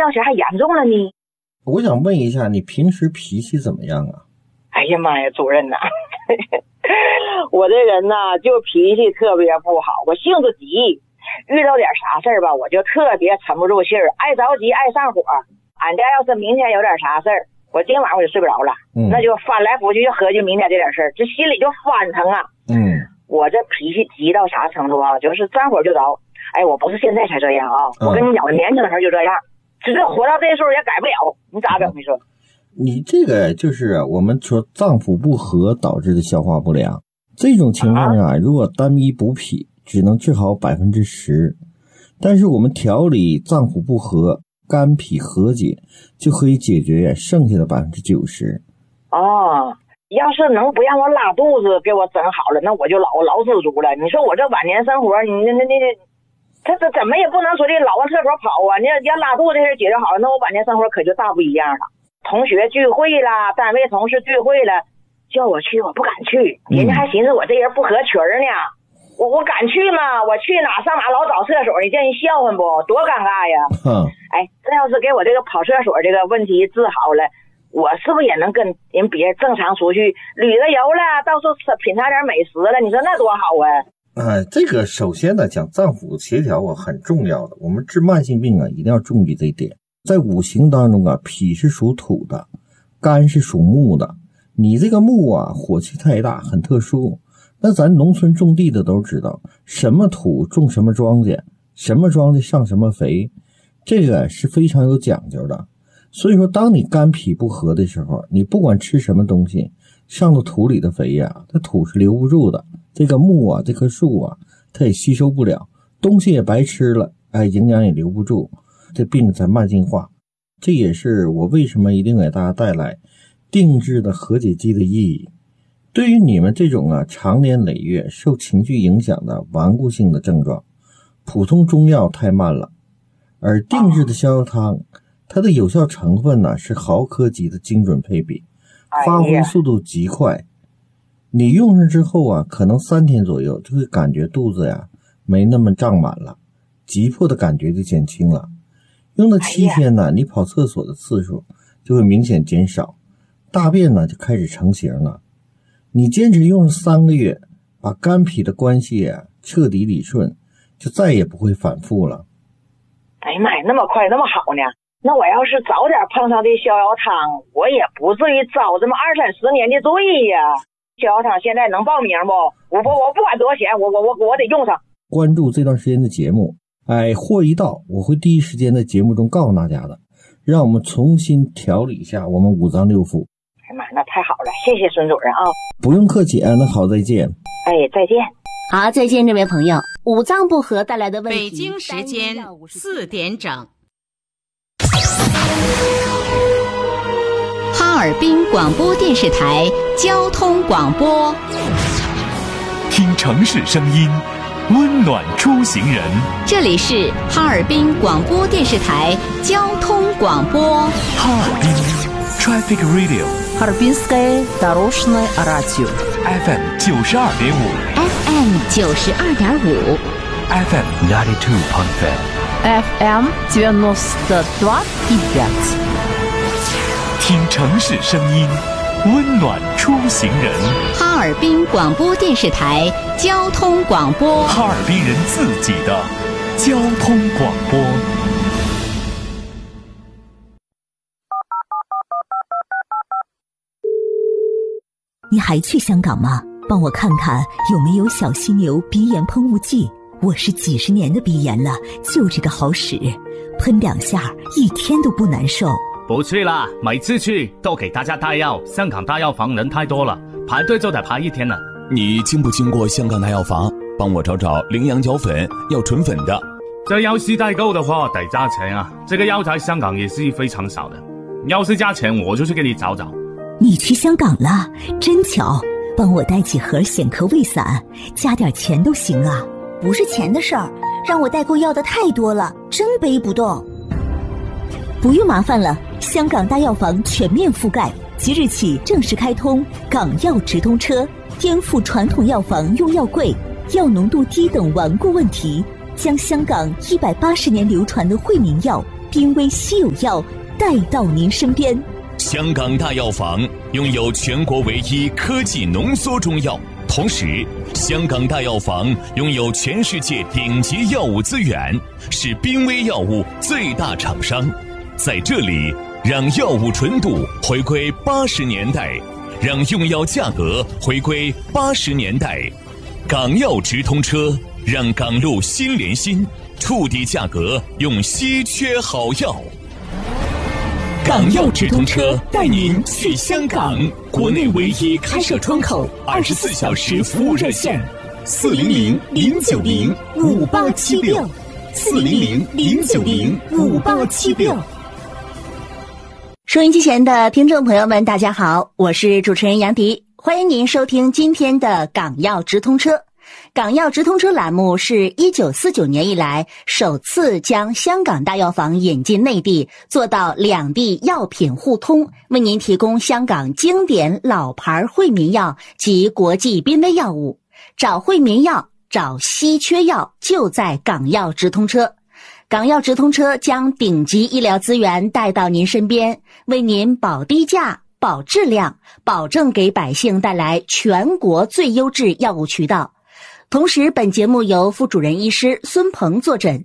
要钱还严重了呢。 我想问一下，你平时脾气怎么样啊？ 哎呀妈呀，主任呐，我这人呐就脾气特别不好，我性子急，遇到点啥事儿吧，我就特别沉不住气儿，爱着急，爱上火。俺家要是明天有点啥事儿，我今晚我就睡不着了，那就翻来覆去就合计明天这点事儿，这心里就翻腾啊。我这脾气急到啥程度啊？就是沾火就着。哎，我不是现在才这样啊，我跟你讲，我年轻的时候就这样，只是活到这时候也改不了，你咋整？你说？ 你这个就是我们说脏腑不和导致的消化不良，这种情况啊，如果单一补脾，只能治好 10%， 但是我们调理脏腑不和，肝脾和解，就可以解决剩下的 90%。 哦，要是能不让我拉肚子给我整好了，那我就老知足了。你说我这晚年生活，你他这怎么也不能说这老往厕所跑啊！你要拉肚子这事解决好了，那我晚年生活可就大不一样了。同学聚会啦，单位同事聚会了，叫我去我不敢去，人家还寻思我这人不合群呢。我敢去吗？我去哪上哪老找厕所，你见人笑话不？多尴尬呀！哎，这要是给我这个跑厕所这个问题治好了，我是不是也能跟人别人正常出去旅个游了，到处品尝点美食了？你说那多好啊！ 这个首先呢，讲脏腑协调很重要的，我们治慢性病一定要注意这一点。在五行当中脾是属土的，肝是属木的。你这个木火气太大，很特殊。那咱农村种地的都知道，什么土种什么庄稼，什么庄稼上什么肥，这个是非常有讲究的。所以说，当你肝脾不和的时候，你不管吃什么东西，上到土里的肥它土是留不住的。这个木这棵树它也吸收不了，东西也白吃了，营养也留不住。这病才慢性化，这也是我为什么一定给大家带来定制的和解剂的意义。对于你们这种长年累月受情绪影响的顽固性的症状，普通中药太慢了，而定制的逍遥汤，它的有效成分是毫克级的精准配比，发挥速度极快。你用上之后可能3天左右就会感觉肚子没那么胀满了，急迫的感觉就减轻了。用了7天你跑厕所的次数就会明显减少，大便就开始成型了。你坚持用3个月，把肝脾的关系彻底理顺，就再也不会反复了。 哎呀妈呀，那么快那么好呢？那我要是早点碰上这逍遥汤，我也不至于遭这么20-30年的罪呀。逍遥汤现在能报名不？我不管多少钱，我得用上。 关注这段时间的节目，货一到我会第一时间在节目中告诉大家的，让我们重新调理一下我们五脏六腑。 哎妈，那太好了，谢谢孙主任啊！ 不用客气那好，再见。 再见。 好，再见，这位朋友。五脏不和带来的问题， 北京时间4点整。 哈尔滨广播电视台交通广播， 听城市声音，温暖出行人。 这里是哈尔滨广播电视台交通广播。 哈尔滨 Traffic Radio， Харбинское дорожное радио FM 92.5 FM 92.5 FM 92.5 FM 92.5。 听城市声音，温暖出行人。 哈尔滨广播电视台交通广播， 哈尔滨人自己的交通广播。 你还去香港吗？帮我看看有没有小犀牛鼻炎喷雾剂。我是几十年的鼻炎了，就这个好使，喷2下1天都不难受。 不去了，每次去都给大家带药，香港大药房人太多了，排队就得排1天了。 你经不经过香港大药房？帮我找找羚羊角粉，要纯粉的。 这要是代购的话得加钱啊，这个药在香港也是非常少的，要是加钱我就去给你找找。 你去香港了，真巧，帮我带几盒显科胃散，加点钱都行啊。 不是钱的事儿，让我代购要的太多了，真背不动。 不用麻烦了，香港大药房全面覆盖，即日起正式开通港药直通车，颠覆传统药房用药贵、药浓度低等顽固问题，将香港180年流传的惠民药濒危稀有药带到您身边。 香港大药房拥有全国唯一科技浓缩中药，同时香港大药房拥有全世界顶级药物资源，是濒危药物最大厂商。在这里，让药物纯度回归80年代，让用药价格回归80年代。港药直通车，让港路心连心，触底价格用稀缺好药。港药直通车带您去香港，国内唯一开设窗口，24小时服务热线：400-090-5876，400-090-5876。 收音机前的听众朋友们，大家好，我是主持人杨迪，欢迎您收听今天的港药直通车。港药直通车栏目是1949年以来首次将香港大药房引进内地，做到两地药品互通，为您提供香港经典老牌惠民药及国际濒危药物。找惠民药，找稀缺药，就在港药直通车。港药直通车将顶级医疗资源带到您身边，为您保低价、保质量，保证给百姓带来全国最优质药物渠道。同时，本节目由副主任医师孙鹏坐诊。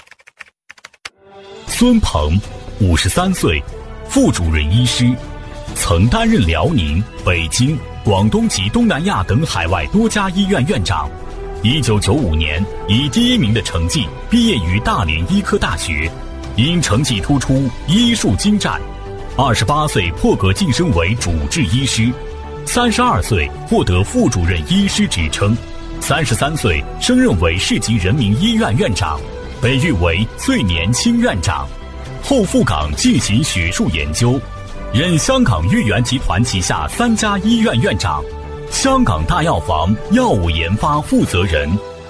孙鹏，53岁，副主任医师，曾担任辽宁、北京、广东及东南亚等海外多家医院院长。1995年以第1名的成绩毕业于大连医科大学，因成绩突出，医术精湛。28岁破格晋升为主治医师，32岁获得副主任医师职称。33岁升任为市级人民医院院长，被誉为最年轻院长。后赴港进行学术研究，任香港裕源集团旗下3家医院院长，香港大药房药物研发负责人。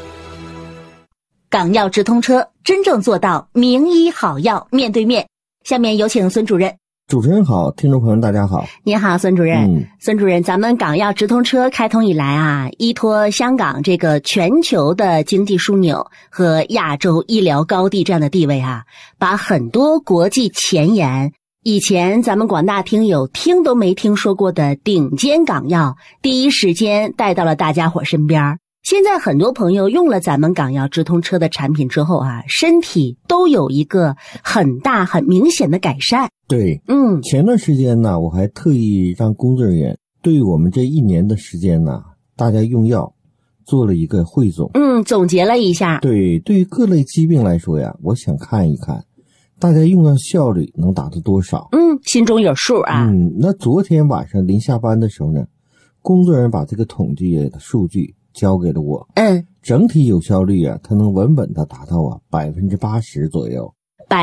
港药直通车，真正做到名医好药面对面。下面有请孙主任。 主持人好，听众朋友大家好。 您好，孙主任。孙主任，咱们港药直通车开通以来啊，依托香港这个全球的经济枢纽和亚洲医疗高地这样的地位啊，把很多国际前沿，以前咱们广大听友听都没听说过的顶尖港药，第一时间带到了大家伙身边。现在很多朋友用了咱们港药直通车的产品之后啊，身体都有一个很大很明显的改善。 对，前段时间呢，我还特意让工作人员对我们这1年的时间呢，大家用药做了一个汇总。 总结了一下。 对，对于各类疾病来说呀，我想看一看大家用药效率能达到多少。 心中有数啊。 那昨天晚上临下班的时候呢，工作人员把这个统计的数据交给了我。整体有效率啊，它能稳稳的达到80%左右。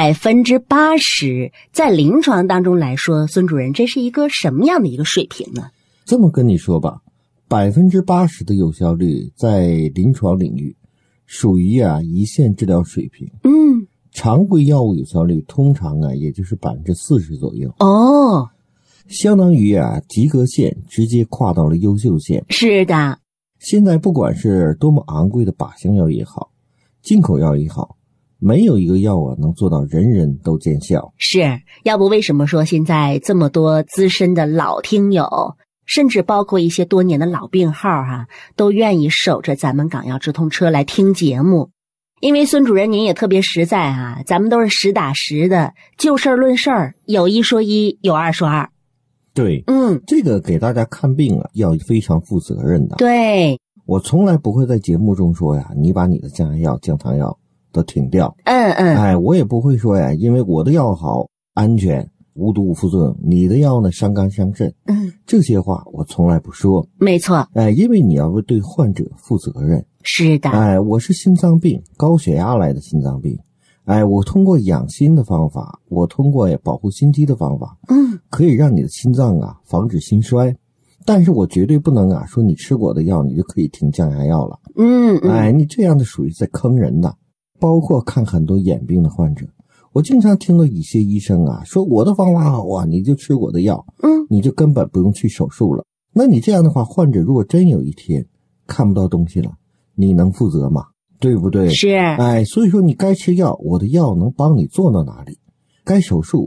80%，在临床当中来说，孙主任，这是一个什么样的一个水平呢？ 这么跟你说吧，80%的有效率在临床领域属于一线治疗水平。常规药物有效率通常也就是40%左右。相当于及格线直接跨到了优秀线。 是的。 现在不管是多么昂贵的靶向药也好，进口药也好，没有一个药能做到人人都见效。 是，要不为什么说现在这么多资深的老听友，甚至包括一些多年的老病号都愿意守着咱们港药直通车来听节目。因为孙主任您也特别实在咱们都是实打实的，就事论事儿，有一说一，有二说二。 对，这个给大家看病要非常负责任的。 对， 我从来不会在节目中说你把你的降压药、降糖药都停掉。我也不会说因为我的药好、安全、无毒无副作用，你的药呢伤肝伤肾。这些话我从来不说。 没错。 因为你要对患者负责任。 是的。 我是心脏病，高血压来的心脏病。我通过养心的方法，我通过保护心肌的方法，可以让你的心脏防止心衰。但是我绝对不能说你吃过的药你就可以停降压药了。你这样的属于在坑人的。包括看很多眼病的患者，我经常听到一些医生说我的方法好你就吃我的药，你就根本不用去手术了。那你这样的话，患者如果真有一天看不到东西了，你能负责吗？对不对？ 是。 所以说你该吃药，我的药能帮你做到哪里？ 该手术